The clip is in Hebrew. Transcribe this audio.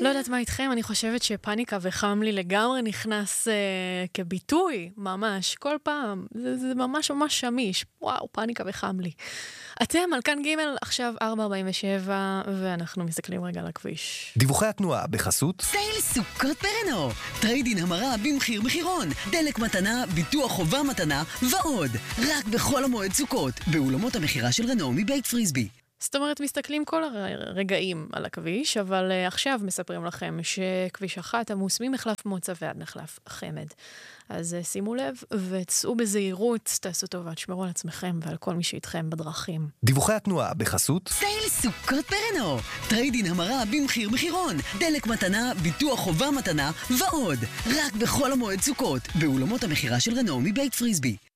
לא יודעת מה איתכם, אני חושבת שפאניקה וחם לי לגמרי נכנס כביטוי, ממש, כל פעם. זה ממש ממש שמיש. וואו, פאניקה וחם לי. אתם על כאן ג' עכשיו 4:47, ואנחנו מסתכלים רגע על הכביש. דיווחי התנועה בחסות סייל סוכות ברנו, טריידין המרה במחיר מחירון, דלק מתנה, ביטוח חובה מתנה ועוד. רק בחול המועד סוכות, באולמות המחירה של רנו מבית פריסבי. זאת אומרת, מסתכלים כל הרגעים על הכביש, אבל עכשיו מספרים לכם שכביש 1 עמוס ממחלף מוצא ועד מחלף חמד. אז שימו לב וצאו בזהירות, תעשו טובה, תשמרו על עצמכם ועל כל מי שאיתכם בדרכים. דיווחי התנועה בחסות סייל סוכות ברנו, טריידין המרה במחיר מחירון, דלק מתנה, ביטוח חובה מתנה ועוד. רק בחול המועד סוכות, באולמות המחירה של רנו מבית פריסבי.